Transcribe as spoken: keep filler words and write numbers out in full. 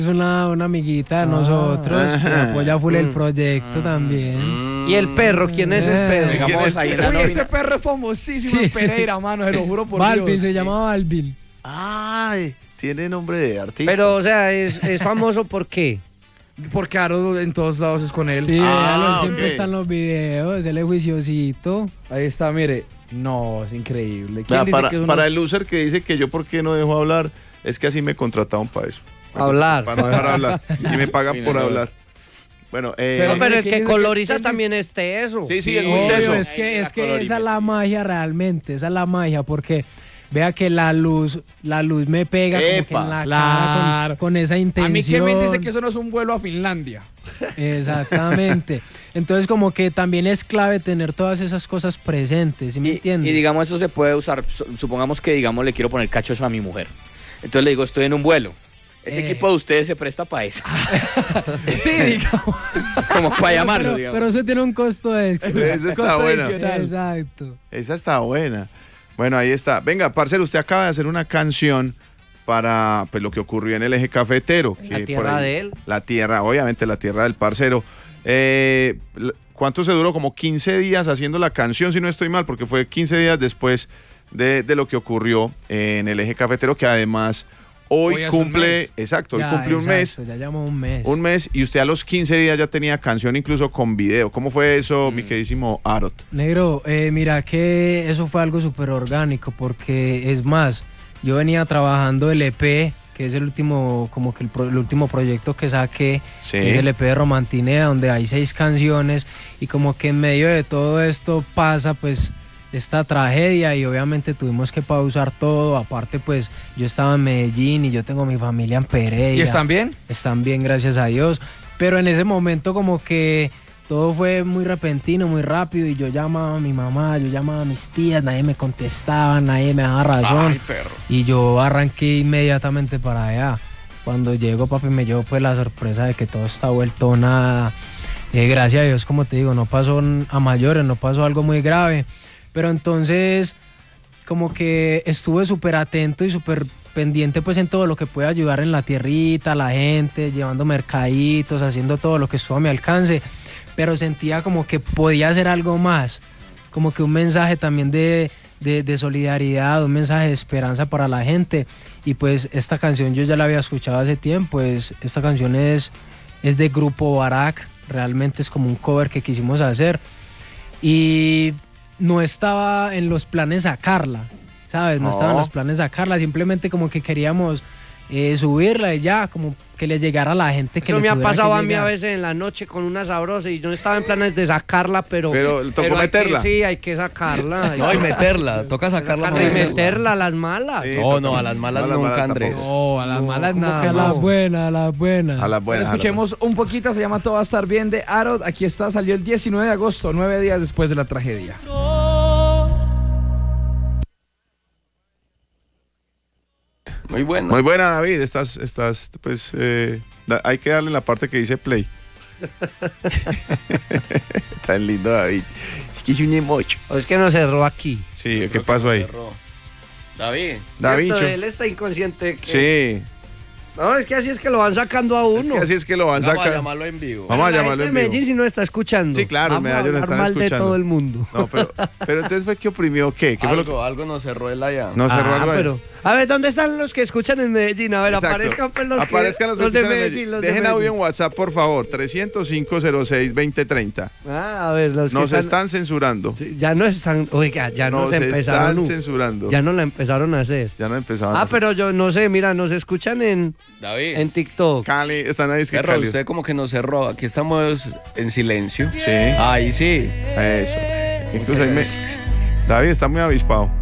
Es una, una amiguita de ah, nosotros que apoya full el proyecto mm, también. Mm. ¿Y el perro? ¿Quién es el perro? Digamos, ahí en Uy, ese perro es famosísimo sí, en Pereira, sí. mano, se lo juro por Balvin, Dios. se sí. llama Balvin. Ay, tiene nombre de artista. Pero, o sea, es, es famoso ¿por qué? Porque Aro en todos lados es con él. Sí, ah, él siempre okay. está en los videos, él es juiciosito. Ahí está, mire. No, es increíble. Vea, para, que uno... para el loser que dice que yo por qué no dejo hablar, es que así me contrataron para eso. Para hablar. Para no dejar hablar. Y me pagan por hablar. Bueno, eh, pero, pero el que coloriza que también es teso. Sí, sí, sí, es muy teso. Es que, es que esa es la magia realmente, esa es la magia, porque vea que la luz, la luz me pega como que en la claro. cara con, con esa intención. A mí que me dice que eso no es un vuelo a Finlandia. Exactamente. Entonces como que también es clave tener todas esas cosas presentes, ¿sí me entiendes? Y digamos eso se puede usar, supongamos que digamos le quiero poner cacho a mi mujer. Entonces le digo, estoy en un vuelo. Ese eh. equipo de ustedes se presta para eso. Sí, digamos. Como para llamarlo, pero, digamos. Pero eso tiene un costo extra. Esa está buena. Exacto. Esa está buena. Bueno, ahí está. Venga, parcero, usted acaba de hacer una canción para pues, lo que ocurrió en el eje cafetero. La que tierra ahí, de él. La tierra, obviamente, la tierra del parcero. Eh, ¿Cuánto se duró? Como quince días haciendo la canción, si no estoy mal, porque fue quince días después de, de lo que ocurrió en el eje cafetero, que además hoy, hoy cumple, exacto, hoy ya, cumple un exacto, mes. Ya llamo un mes. Un mes, y usted a los quince días ya tenía canción incluso con video. ¿Cómo fue eso, mm. mi queridísimo Arot? Negro, eh, mira que eso fue algo súper orgánico, porque es más, yo venía trabajando el E P, que es el último, como que el, pro, el último proyecto que saqué, sí. es el E P de Romantinea, donde hay seis canciones, y como que en medio de todo esto pasa pues esta tragedia y obviamente tuvimos que pausar todo. Aparte pues yo estaba en Medellín y yo tengo mi familia en Pereira. ¿Y están bien? Están bien, gracias a Dios, pero en ese momento como que todo fue muy repentino, muy rápido, y yo llamaba a mi mamá, yo llamaba a mis tías, nadie me contestaba, nadie me daba razón. Ay, perro. Y yo arranqué inmediatamente para allá. Cuando llego, papi, me llevó pues la sorpresa de que todo está vuelto nada. Eh, gracias a Dios, como te digo, no pasó a mayores, no pasó algo muy grave. Pero entonces, como que estuve súper atento y súper pendiente pues en todo lo que puede ayudar en la tierrita, la gente, llevando mercaditos, haciendo todo lo que estuvo a mi alcance. Pero sentía como que podía hacer algo más, como que un mensaje también de, de, de solidaridad, un mensaje de esperanza para la gente. Y pues esta canción yo ya la había escuchado hace tiempo, pues esta canción es, es de Grupo Barak, realmente es como un cover que quisimos hacer. Y no estaba en los planes sacarla, ¿sabes? No, no. estaba en los planes sacarla, simplemente como que queríamos eh, subirla y ya, como que le llegara a la gente que Eso le me ha pasado a mí llegar. a veces en la noche con una sabrosa y yo no estaba en planes de sacarla, pero... Pero tocó pero meterla. Que, sí, hay que sacarla. No, y meterla, toca sacarla. Sacarla y meterla a las malas. Sí, no, no, a las malas no, nunca, malas Andrés. No, a las No, malas ¿cómo nada. que A no? las buenas, a las buenas. A las buenas. Bueno, escuchemos un poquito, se llama Todo va a estar bien de Arod. Aquí está, salió el diecinueve de agosto, nueve días después de la tragedia. Muy bueno. Muy buena, David. Estás, estás, pues, eh, da, hay que darle la parte que dice play. Tan lindo, David. Es que es un emocho. O es que no cerró aquí. Sí, ¿qué pasó ahí? David. David. Él está inconsciente. Que... Sí. No, es que así es que lo van sacando a uno. Es que así es que lo van sacando. Vamos a llamarlo en vivo. Vamos a la llamarlo gente en de vivo. Medellín si no está escuchando. Sí, claro, Vamos medallo a lo hablar están mal escuchando. de todo el mundo. No, pero, pero entonces fue que oprimió qué? ¿Qué fue Algo, lo que... algo nos cerró él allá. No cerró Ah, algo ahí? pero, a ver, ¿dónde están los que escuchan en Medellín? A ver, Exacto. aparezcan pues, los, Aparezcan los, que, los que de escuchan en Medellín. Los Dejen de Medellín. audio en WhatsApp, por favor. trescientos cinco cero seis veinte treinta. Ah, a ver, los Nos que están censurando. Sí, ya no están, oiga, ya Nos nos empezaron. están censurando. Ya no la empezaron a hacer. Ya no empezaron Ah, a hacer. pero yo no sé, mira, nos escuchan en, David. en TikTok. Cali, están ahí, es que Perro, Cali. usted como que nos cerró. Aquí estamos en silencio. Sí. Ahí sí. Eso. Incluso ahí me... David está muy avispado.